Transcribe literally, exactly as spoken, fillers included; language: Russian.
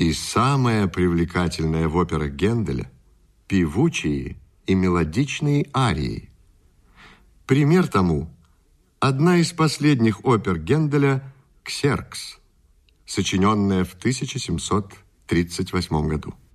И самое привлекательное в операх Генделя – певучие и мелодичные арии. Пример тому – одна из последних опер Генделя «Ксеркс», сочиненная в тысяча семьсот тридцать восьмом году.